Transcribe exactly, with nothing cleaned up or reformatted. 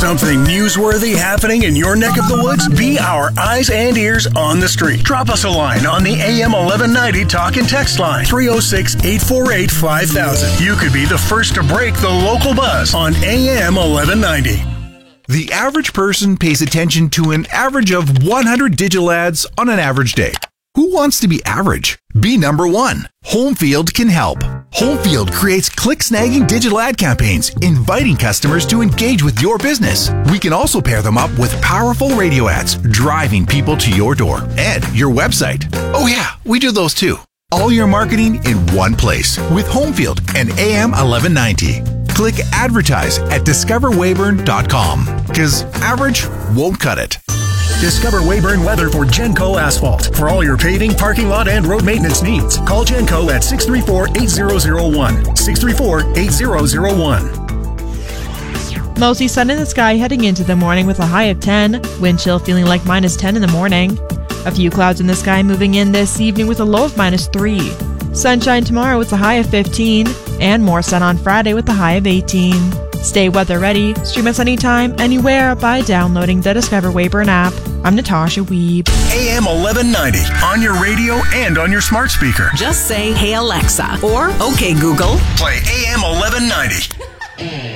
Something newsworthy happening in your neck of the woods? Be our eyes and ears on the street. Drop us a line on the A M eleven ninety talk and text line, three oh six, eight four eight, five thousand. You could be the first to break the local buzz on A M eleven ninety. The average person pays attention to an average of one hundred digital ads on an average day. Who wants to be average? Be number one. Homefield can help. Homefield creates click-snagging digital ad campaigns, inviting customers to engage with your business. We can also pair them up with powerful radio ads, driving people to your door and your website. Oh yeah, we do those too. All your marketing in one place with Homefield and A M eleven ninety. Click advertise at discover weyburn dot com because average won't cut it. Discover Weyburn weather for Genco Asphalt. For all your paving, parking lot, and road maintenance needs, call Genco at six three four, eight zero zero one. six three four, eight zero zero one. Mostly sun in the sky heading into the morning with a high of ten. Wind chill feeling like minus ten in the morning. A few clouds in the sky moving in this evening with a low of minus three. Sunshine tomorrow with a high of fifteen. And more sun on Friday with a high of eighteen. Stay weather ready. Stream us anytime, anywhere by downloading the Discover Weyburn app. I'm Natasha Weeb. A M eleven ninety on your radio and on your smart speaker. Just say, "Hey Alexa," or "Okay Google." Play A M eleven ninety.